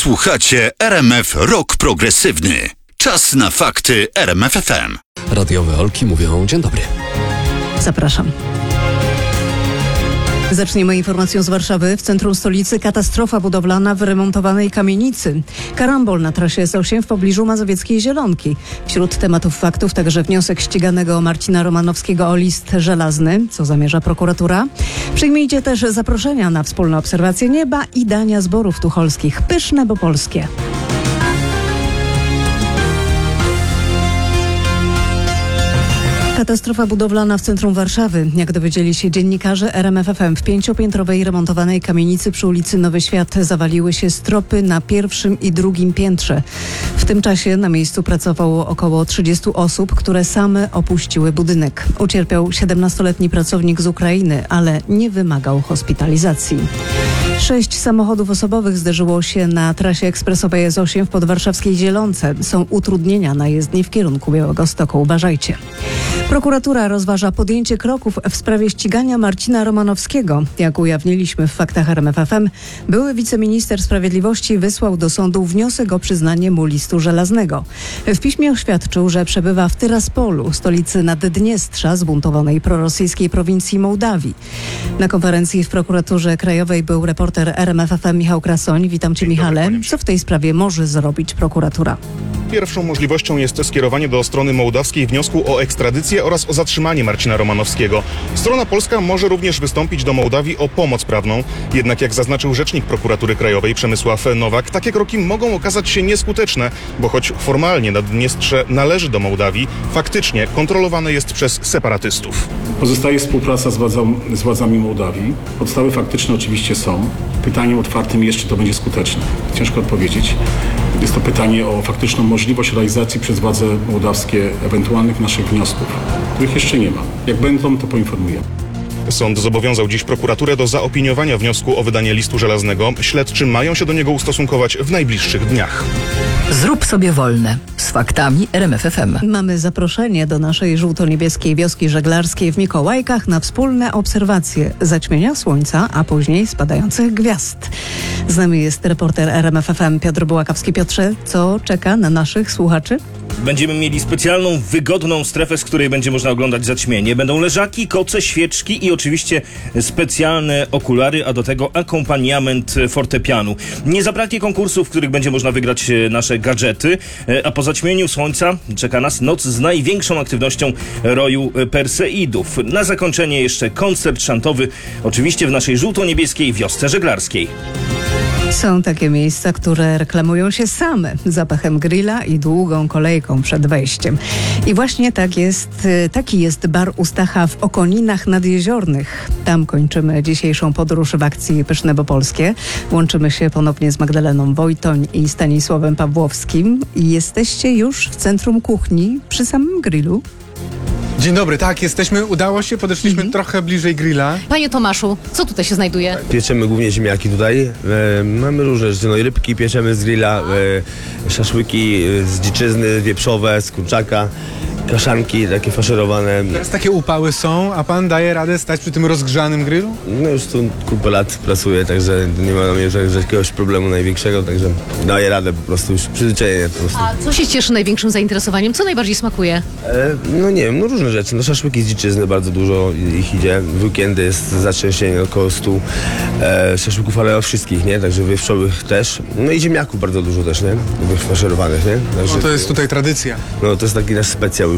Słuchacie RMF Rock Progresywny. Czas na fakty RMF FM. Radiowe Olki mówią dzień dobry. Zapraszam. Zaczniemy informacją z Warszawy. W centrum stolicy katastrofa budowlana w remontowanej kamienicy. Karambol na trasie S8 w pobliżu Mazowieckiej Zielonki. Wśród tematów faktów także wniosek ściganego Marcina Romanowskiego o list żelazny. Co zamierza prokuratura? Przyjmijcie też zaproszenia na wspólne obserwacje nieba i dania zborów tucholskich. Pyszne, bo polskie. Katastrofa budowlana w centrum Warszawy. Jak dowiedzieli się dziennikarze RMF FM, w 5-piętrowej remontowanej kamienicy przy ulicy Nowy Świat zawaliły się stropy na pierwszym i drugim piętrze. W tym czasie na miejscu pracowało około 30 osób, które same opuściły budynek. Ucierpiał 17-letni pracownik z Ukrainy, ale nie wymagał hospitalizacji. 6 samochodów osobowych zderzyło się na trasie ekspresowej S8 w podwarszawskiej Zielonce. Są utrudnienia na jezdni w kierunku Białegostoku. Uważajcie. Prokuratura rozważa podjęcie kroków w sprawie ścigania Marcina Romanowskiego. Jak ujawniliśmy w faktach RMF FM, były wiceminister sprawiedliwości wysłał do sądu wniosek o przyznanie mu listu żelaznego. W piśmie oświadczył, że przebywa w Tyraspolu, stolicy Naddniestrza, zbuntowanej prorosyjskiej prowincji Mołdawii. Na konferencji w prokuraturze krajowej był reporter RMF FM Michał Krasoń. Witam cię, Michale. Co w tej sprawie może zrobić prokuratura? Pierwszą możliwością jest skierowanie do strony mołdawskiej wniosku o ekstradycję oraz o zatrzymanie Marcina Romanowskiego. Strona polska może również wystąpić do Mołdawii o pomoc prawną. Jednak jak zaznaczył rzecznik prokuratury krajowej Przemysław Nowak, takie kroki mogą okazać się nieskuteczne, bo choć formalnie Naddniestrze należy do Mołdawii, faktycznie kontrolowane jest przez separatystów. Pozostaje współpraca z władzami Mołdawii. Podstawy faktyczne oczywiście są. Pytaniem otwartym jeszcze to będzie skuteczne. Ciężko odpowiedzieć. Jest to pytanie o faktyczną możliwość realizacji przez władze mołdawskie ewentualnych naszych wniosków, których jeszcze nie ma. Jak będą, to poinformuję. Sąd zobowiązał dziś prokuraturę do zaopiniowania wniosku o wydanie listu żelaznego. Śledczy mają się do niego ustosunkować w najbliższych dniach. Zrób sobie wolne. Z faktami RMF FM. Mamy zaproszenie do naszej żółto-niebieskiej wioski żeglarskiej w Mikołajkach na wspólne obserwacje zaćmienia słońca, a później spadających gwiazd. Z nami jest reporter RMF FM Piotr Bułakowski. Piotrze, co czeka na naszych słuchaczy? Będziemy mieli specjalną, wygodną strefę, z której będzie można oglądać zaćmienie. Będą leżaki, koce, świeczki i oczywiście specjalne okulary, a do tego akompaniament fortepianu. Nie zabraknie konkursów, w których będzie można wygrać nasze gadżety, a po zaćmieniu słońca czeka nas noc z największą aktywnością roju Perseidów. Na zakończenie jeszcze koncert szantowy, oczywiście w naszej żółto-niebieskiej wiosce żeglarskiej. Są takie miejsca, które reklamują się same zapachem grilla i długą kolejką przed wejściem. I właśnie taki jest bar u Stacha w Okoninach Nadjeziornych. Tam kończymy dzisiejszą podróż w akcji Pyszne, bo polskie. Łączymy się ponownie z Magdaleną Wojtoń i Stanisławem Pawłowskim. I jesteście już w centrum kuchni przy samym grillu. Dzień dobry, tak, jesteśmy, udało się, podeszliśmy trochę bliżej grilla. Panie Tomaszu, co tutaj się znajduje? Pieczemy głównie ziemniaki tutaj. Mamy różne rzeczy, no i rybki pieczemy z grilla, szaszłyki z dziczyzny, wieprzowe, z kurczaka, kaszanki takie faszerowane. Teraz takie upały są, a pan daje radę stać przy tym rozgrzanym grillu? No już tu kupę lat pracuję, także nie ma dla mnie jakiegoś problemu największego, także daję radę po prostu, już przyzwyczajenie po prostu. A co się cieszy największym zainteresowaniem? Co najbardziej smakuje? No nie wiem, no różne rzeczy. No szaszłyki z dziczyzny, bardzo dużo ich idzie. W weekendy jest zaczęsienie około 100 szaszłyków, ale o wszystkich, nie? Także wieprzowych też. No i ziemniaków bardzo dużo też, nie? Faszerowanych, nie? Także, No to jest tutaj tradycja. no to jest taki nasz specjał już